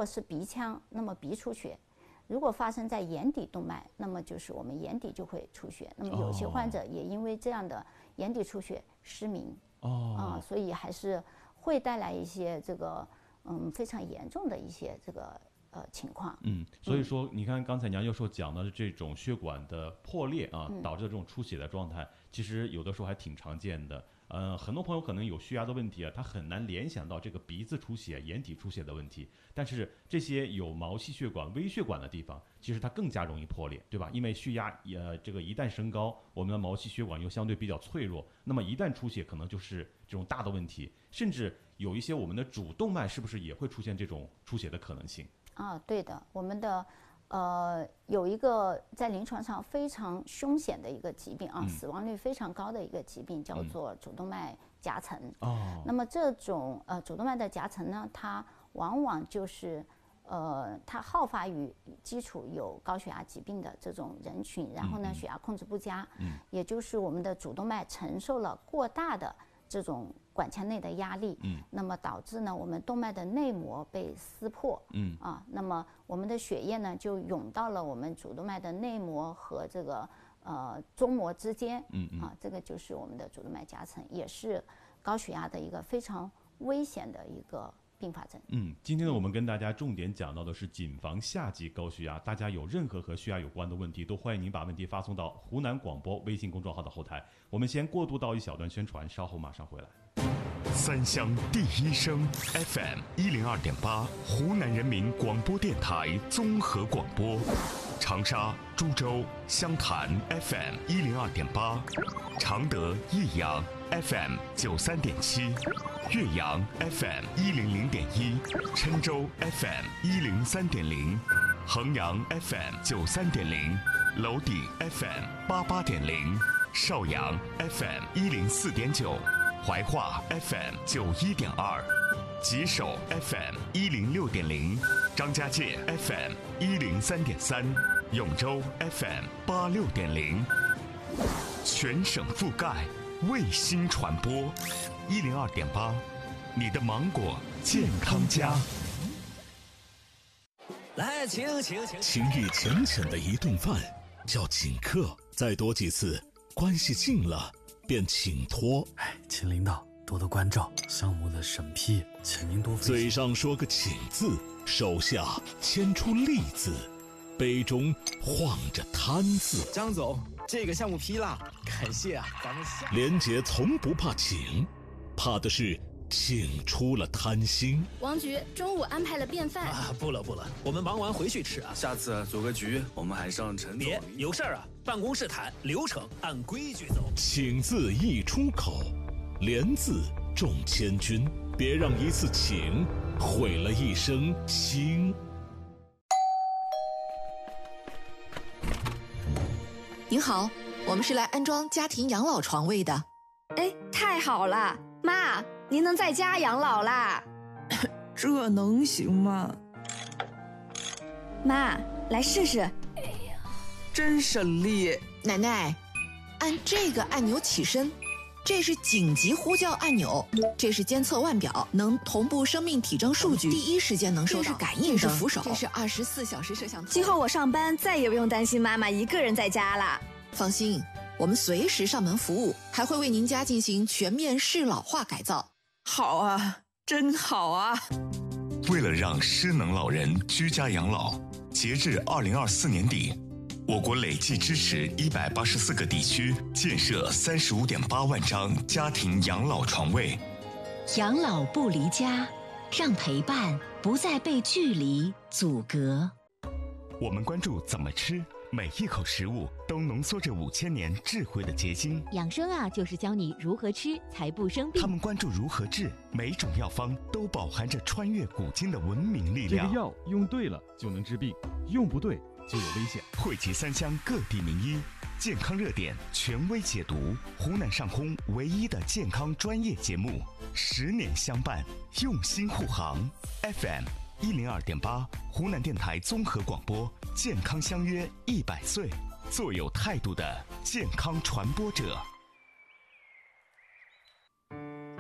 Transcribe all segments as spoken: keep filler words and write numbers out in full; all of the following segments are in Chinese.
果是鼻腔，那么鼻出血；如果发生在眼底动脉，那么就是我们眼底就会出血。那么有些患者也因为这样的眼底出血失明。哦，啊、呃，所以还是会带来一些这个嗯非常严重的一些这个呃情况。 嗯，所以说你看刚才杨教授讲的这种血管的破裂啊， 嗯、 导致的这种出血的状态，其实有的时候还挺常见的。呃，很多朋友可能有血压的问题啊，他很难联想到这个鼻子出血、眼底出血的问题。但是这些有毛细血管、微血管的地方，其实它更加容易破裂，对吧？因为血压呃这个一旦升高，我们的毛细血管又相对比较脆弱，那么一旦出血，可能就是这种大的问题，甚至有一些我们的主动脉是不是也会出现这种出血的可能性？ 啊，对的，我们的。呃，有一个在临床上非常凶险的一个疾病啊，嗯、死亡率非常高的一个疾病，叫做主动脉夹层。哦、嗯，那么这种呃主动脉的夹层呢，它往往就是呃它好发于基础有高血压疾病的这种人群，然后呢、嗯、血压控制不佳，嗯，也就是我们的主动脉承受了过大的这种管腔内的压力，嗯，那么导致呢我们动脉的内膜被撕破，嗯啊，那么我们的血液呢就涌到了我们主动脉的内膜和这个呃中膜之间，嗯嗯啊，这个就是我们的主动脉夹层，也是高血压的一个非常危险的一个并发症。 嗯，今天呢我们跟大家重点讲到的是谨防下级高血压，大家有任何和血压有关的问题，都欢迎您把问题发送到湖南广播微信公众号的后台。我们先过渡到一小段宣传，稍后马上回来。 三湘第一声 F M 一零二点八，湖南人民广播电台综合广播，长沙、株洲、湘潭 F M 一零二点八，常德、益阳 F M 九三点七，岳阳 F M 一零零点一，郴州 F M 一零三点零，衡阳 F M 九三点零，娄底 F M 八八点零，邵阳 F M 一零四点九。怀化 F M 九一点二，吉首 F M 一零六点零，张家界 F M 一零三点三，永州 F M 八六点零，全省覆盖，卫星传播，一零二点八，你的芒果健康家。 来，请请请， 情谊浅浅的一顿饭叫请客，再多几次，关系近了。便请托， 哎，请领导多多关照，项目的审批，请您多费心。 嘴上说个请字，手下牵出利字，杯中晃着贪字。 张总，这个项目批了，感谢啊，咱们下。 连杰从不怕请，怕的是请出了贪心。 王局中午安排了便饭啊，不了不了，我们忙完回去吃啊。 下次组个局，我们还上陈总。 别有事儿啊，办公室谈，流程按规矩走。 请字一出口，连字中千军，别让一次请毁了一生心。 您好，我们是来安装家庭养老床位的。 哎，太好了，妈，您能在家养老啦？ 这能行吗？ 妈，来试试。 哎呀，真省力。 奶奶，按这个按钮起身，这是紧急呼叫按钮，这是监测腕表，能同步生命体征数据，第一时间能收到。这是感应灯，这是扶手，这是二十四小时摄像头。 今后我上班再也不用担心妈妈一个人在家了。 放心，我们随时上门服务，还会为您家进行全面适老化改造。 好啊，真好啊！ 为了让失能老人居家养老，截至二零二四年底，我国累计支持一百八十四个地区建设三十五点八万张家庭养老床位。 养老不离家，让陪伴不再被距离阻隔。 我们关注怎么吃，每一口食物都浓缩着五千年智慧的结晶。 养生啊，就是教你如何吃才不生病。 他们关注如何治，每种药方都饱含着穿越古今的文明力量。 这个药用对了就能治病，用不对就有危险。 汇集三湘各地名医，健康热点权威解读，湖南上空唯一的健康专业节目，十年相伴，用心护航。F M 一零二点八，湖南电台综合广播，健康相约一百岁，做有态度的健康传播者。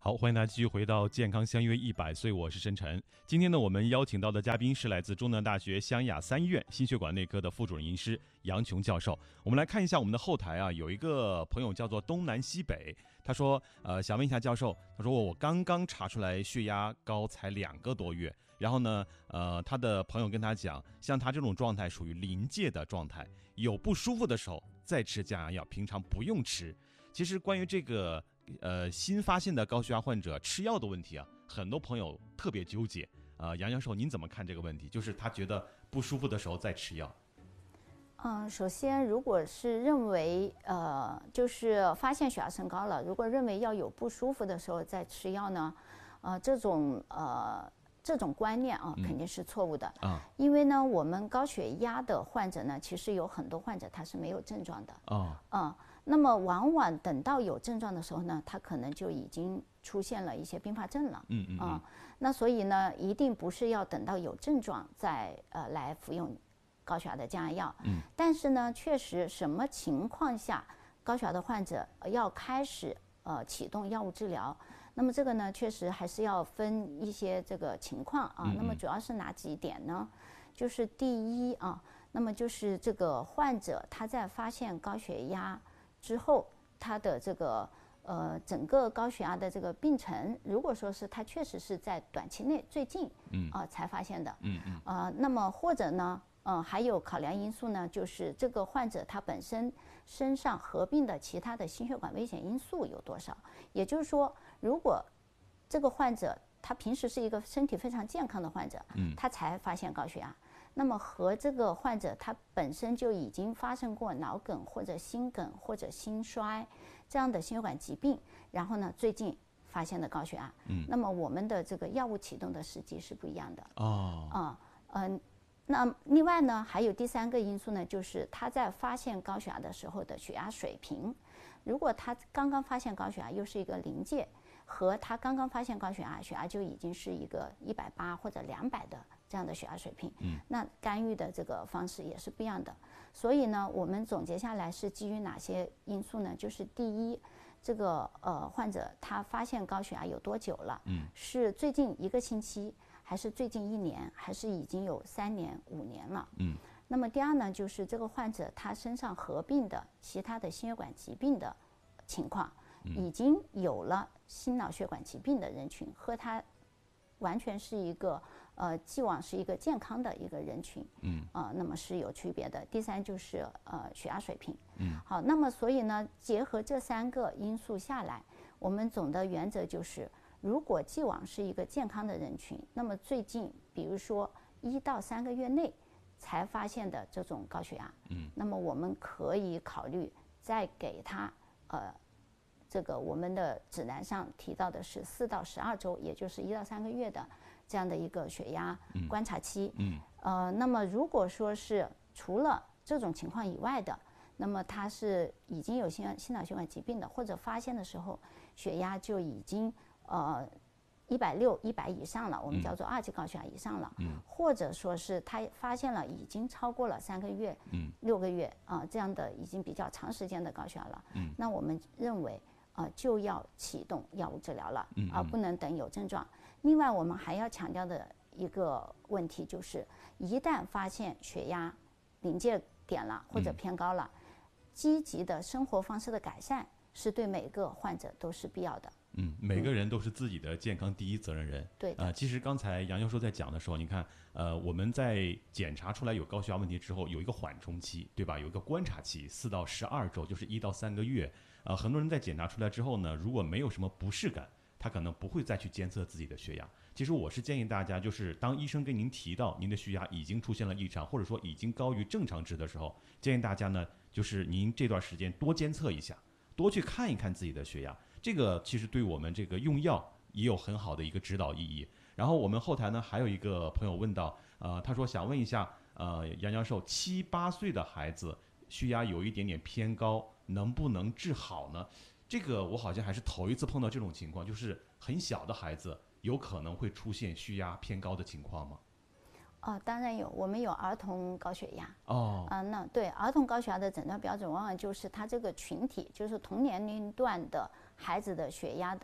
好，欢迎大家继续回到健康相约一百岁，我是申晨。今天呢，我们邀请到的嘉宾是来自中南大学湘雅三医院心血管内科的副主任医师杨琼教授。我们来看一下我们的后台啊，有一个朋友叫做东南西北，他说，呃，想问一下教授，他说我刚刚查出来血压高才两个多月，然后呢，呃，他的朋友跟他讲，像他这种状态属于临界的状态，有不舒服的时候再吃降压药，平常不用吃。其实关于这个。呃，新发现的高血压患者吃药的问题啊，很多朋友特别纠结啊、呃。杨教授，您怎么看这个问题？就是他觉得不舒服的时候再吃药。 嗯，首先，如果是认为呃，就是发现血压升高了，如果认为要有不舒服的时候再吃药呢，呃，这种呃这种观念啊，肯定是错误的。嗯、啊，因为呢，我们高血压的患者呢，其实有很多患者他是没有症状的。哦，嗯。那么往往等到有症状的时候呢，他可能就已经出现了一些并发症了。嗯嗯啊、呃，那所以呢，一定不是要等到有症状再呃来服用高血压的降压药。嗯。但是呢，确实什么情况下高血压的患者要开始呃启动药物治疗？那么这个呢，确实还是要分一些这个情况啊。嗯嗯那么主要是哪几点呢？就是第一啊，那么就是这个患者他在发现高血压之后，他的这个呃整个高血压的这个病程，如果说是他确实是在短期内最近嗯啊、呃、才发现的，嗯嗯啊、呃，那么或者呢，嗯、呃、还有考量因素呢，就是这个患者他本身身上合并的其他的心血管危险因素有多少？也就是说，如果这个患者他平时是一个身体非常健康的患者，嗯，他才发现高血压。那么和这个患者他本身就已经发生过脑梗或者心梗或者心衰这样的心血管疾病，然后呢最近发现的高血压，嗯，那么我们的这个药物启动的时机是不一样的。哦，啊，嗯、呃，那另外呢还有第三个因素呢，就是他在发现高血压的时候的血压水平，如果他刚刚发现高血压又是一个临界，和他刚刚发现高血压，血压就已经是一个一百八或者两百的这样的血压水平，嗯，那干预的这个方式也是不一样的。所以呢，我们总结下来是基于哪些因素呢？就是第一，这个呃患者他发现高血压有多久了？嗯，是最近一个星期，还是最近一年，还是已经有三年、五年了？嗯。那么第二呢，就是这个患者他身上合并的其他的心血管疾病的情况。已经有了心脑血管疾病的人群和他完全是一个呃既往是一个健康的一个人群，嗯啊、呃，那么是有区别的。第三就是呃血压水平，嗯，好，那么所以呢，结合这三个因素下来，我们总的原则就是，如果既往是一个健康的人群，那么最近比如说一到三个月内才发现的这种高血压，嗯，那么我们可以考虑再给他呃。这个我们的指南上提到的是四到十二周，也就是一到三个月的这样的一个血压观察期。嗯，呃，那么如果说是除了这种情况以外的，那么他是已经有心心脑血管疾病的，或者发现的时候血压就已经呃一百六、一百以上了，我们叫做二级高血压以上了。嗯，或者说是他发现了已经超过了三个月、嗯、六个月啊、呃、这样的已经比较长时间的高血压了。嗯，那我们认为。呃，就要启动药物治疗了，而、嗯呃、不能等有症状。另外，我们还要强调的一个问题就是，一旦发现血压临界点了或者偏高了，嗯、积极的生活方式的改善是对每个患者都是必要的。 嗯，每个人都是自己的健康第一责任人。 对、嗯， 呃，其实刚才杨教授在讲的时候，你看，呃，我们在检查出来有高血压问题之后，有一个缓冲期，对吧？有一个观察期，四到十二周，就是一到三个月。呃，很多人在检查出来之后呢，如果没有什么不适感，他可能不会再去监测自己的血压。其实我是建议大家，就是当医生跟您提到您的血压已经出现了异常，或者说已经高于正常值的时候，建议大家呢，就是您这段时间多监测一下，多去看一看自己的血压。这个其实对我们这个用药也有很好的一个指导意义。然后我们后台呢还有一个朋友问到，呃，他说想问一下，呃，杨教授，七八岁的孩子血压有一点点偏高，能不能治好呢？这个我好像还是头一次碰到这种情况，就是很小的孩子有可能会出现血压偏高的情况吗？ 哦，当然有，我们有儿童高血压。 哦， 啊、呃，那对儿童高血压的诊断标准，往往就是他这个群体，就是同年龄段的孩子的血压的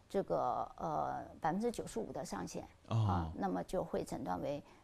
这个呃百分之九十五的上限啊、 哦那么就会诊断为